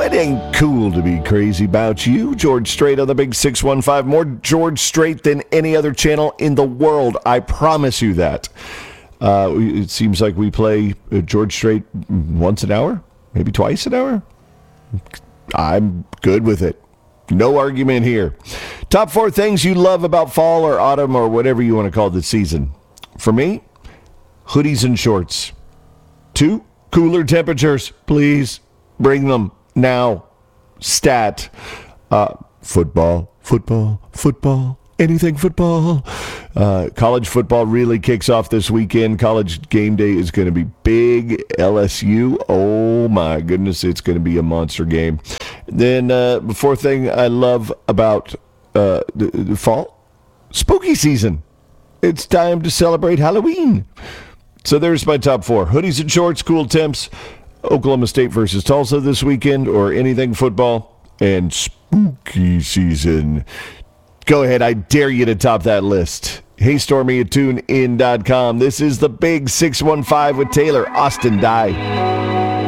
it ain't cool to be crazy about you. George Strait on the Big 615. More George Strait than any other channel in the world. I promise you that. It seems like we play George Strait once an hour, maybe twice an hour. I'm good with it. No argument here. Top 4 things you love about fall or autumn or whatever you want to call the season. For me, hoodies and shorts. 2, cooler temperatures. Please bring them now. Stat. Football. Anything football. College football really kicks off this weekend. College game day is going to be big. LSU, oh my goodness, it's going to be a monster game. Then the 4th thing I love about the fall, spooky season. It's time to celebrate Halloween. So there's my top 4. Hoodies and shorts, cool temps, Oklahoma State versus Tulsa this weekend, or anything football, and spooky season. Go ahead, I dare you to top that list. Hey, Stormy at TuneIn.com. This is the Big 615 with Taylor Austin Dye.